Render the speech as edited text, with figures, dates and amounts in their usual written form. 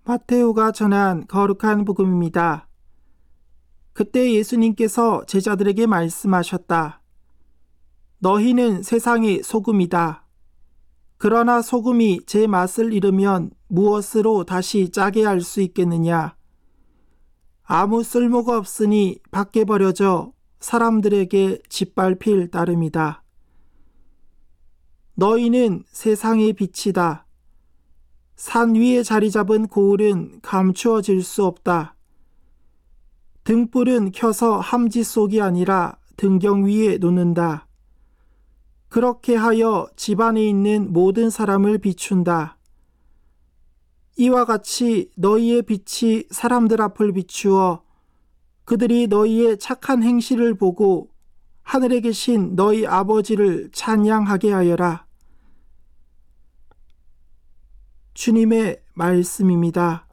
마테오가 전한 거룩한 복음입니다. 그때 예수님께서 제자들에게 말씀하셨다. 너희는 세상의 소금이다. 그러나 소금이 제 맛을 잃으면 무엇으로 다시 짜게 할 수 있겠느냐? 아무 쓸모가 없으니 밖에 버려져 사람들에게 짓밟힐 따름이다. 너희는 세상의 빛이다. 산 위에 자리 잡은 고울은 감추어질 수 없다. 등불은 켜서 함지 속이 아니라 등경 위에 놓는다. 그렇게 하여 집안에 있는 모든 사람을 비춘다. 이와 같이 너희의 빛이 사람들 앞을 비추어 그들이 너희의 착한 행실을 보고 하늘에 계신 너희 아버지를 찬양하게 하여라. 주님의 말씀입니다.